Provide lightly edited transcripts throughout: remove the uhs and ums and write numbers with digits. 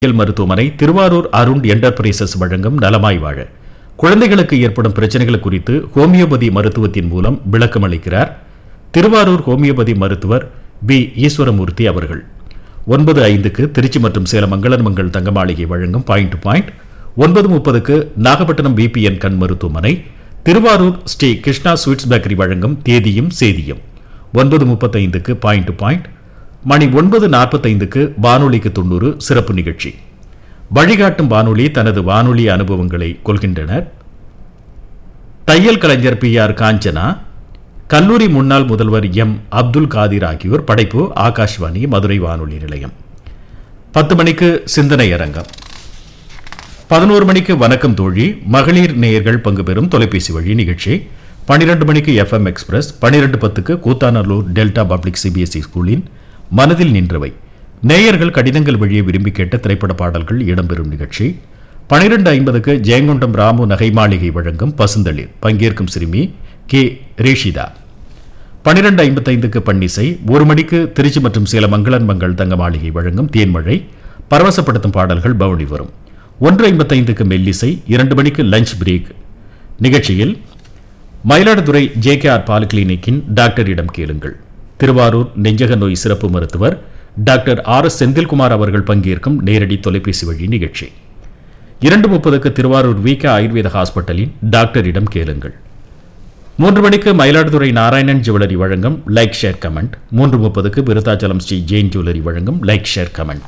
மருத்துவமனை திருவாரூர் அருண் என்டர்பிரைசஸ் வழங்கும் நலமாய் வாழ குழந்தைகளுக்கு ஏற்படும் பிரச்சனைகள் குறித்து ஹோமியோபதி மருத்துவத்தின் மூலம் விளக்கம் அளிக்கிறார் திருவாரூர் ஹோமியோபதி மருத்துவர் பி ஈஸ்வரமூர்த்தி அவர்கள். 9:05 திருச்சி மற்றும் சேலம் மங்களன்மங்கள் தங்க மாளிகை வழங்கும் point to point. 9:30 Nagapattinam BPN கண் மருத்துவமனை திருவாரூர் ஸ்ரீ கிருஷ்ணா ஸ்வீட்ஸ் பேக்கரி வழங்கும் தேதியும் சேதியும். 9:35 பாயிண்ட் டு பாயிண்ட். மணி 9:45 வானொலிக்கு 90 சிறப்பு நிகழ்ச்சி. வழிகாட்டும் வானொலி தனது வானொலி அனுபவங்களை கொள்கின்றனர் தையல் கலைஞர் PR காஞ்சனா, கல்லூரி முன்னாள் முதல்வர் M அப்துல் காதிர் ஆகியோர். படைப்பு ஆகாஷ்வாணி மதுரை வானொலி நிலையம். 10 மணிக்கு சிந்தனை அரங்கம். 11 மணிக்கு வணக்கம் தோழி மகளிர் நேயர்கள் பங்கு பெறும் தொலைபேசி வழி நிகழ்ச்சி. 12 மணிக்கு FM express. 12:10 Koothanallur delta public CBSE ஸ்கூலின் மனதில் நின்றவை நேயர்கள் கடிதங்கள் வழியே விரும்பி கேட்ட திரைப்பட பாடல்கள் இடம்பெறும் நிகழ்ச்சி. 12:50 ஜெயங்கொண்டம் ராமு நகை மாளிகை வழங்கும் பசுந்தளிர். பங்கேற்கும் சிறுமி K ரேஷிதா. 12:55 பன்னிசை. 1 மணிக்கு திருச்சி மற்றும் சேலம் மங்களன்மங்கள் தங்க மாளிகை வழங்கும் தேன்மழை. பரவசப்படுத்தும் பாடல்கள் பவுனி வரும். 1:55 மெல்லிசை. 2 மணிக்கு லஞ்ச் பிரேக் நிகழ்ச்சியில் மயிலாடுதுறை JKR பாலிகிளினிக்கின் டாக்டரிடம் கேளுங்கள். திருவாரூர் நெஞ்சக நோய் சிறப்பு மருத்துவர் டாக்டர் RS செந்தில்குமார் அவர்கள் பங்கேற்கும் நேரடி தொலைபேசி வழி நிகழ்ச்சி. 2:30 திருவாரூர் VK ஆயுர்வேத ஹாஸ்பிட்டலின் டாக்டரிடம் கேளுங்கள். 3 மணிக்கு மயிலாடுதுறை நாராயணன் ஜுவல்லரி வழங்கும் like share comment. 3:30 Virudhachalam Sri Jain jewellery வழங்கும் லைக் ஷேர் கமெண்ட்.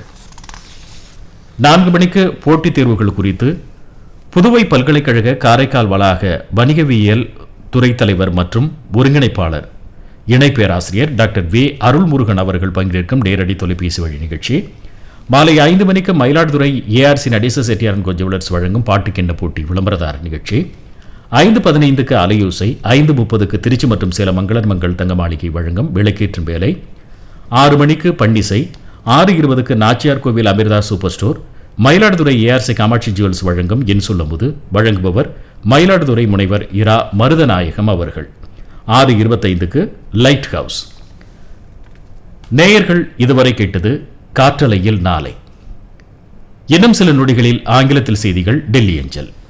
4 மணிக்கு போட்டித் தேர்வுகள் குறித்து புதுவை பல்கலைக்கழக காரைக்கால் வளாக வணிகவியல் துறை தலைவர் மற்றும் ஒருங்கிணைப்பாளர் இணை பேராசிரியர் டாக்டர் V அருள்முருகன் அவர்கள் பங்கேற்கும் நேரடி தொலைபேசி வழி நிகழ்ச்சி. மாலை 5 மணிக்கு மயிலாடுதுறை ARC நடேச செட்டியாரன் ஜுவல்லர்ஸ் வழங்கும் பாட்டுக்கென்ன போட்டி விளம்பரதார நிகழ்ச்சி. 5:15 அலையூசை. 5:30 திருச்சி மற்றும் சேலம் மங்களன்மங்கள் தங்க மாளிகை வழங்கும் விளக்கேற்றும் வேலை. 6 மணிக்கு பன்னிசை. 6:20 நாச்சியார் கோவில் Amrita super store Mayiladuthurai ARC Kamakshi jewels வழங்கும் என் சொல்லும்போது. வழங்குபவர் மயிலாடுதுறை முனைவர் இரா மருதநாயகம் அவர்கள். 6:25 லைட் ஹவுஸ். நேயர்கள் இதுவரை கேட்டது காற்றலையில் நாளை. இன்னும் சில நொடிகளில் ஆங்கிலத்தில் செய்திகள் டெல்லி அஞ்சல்.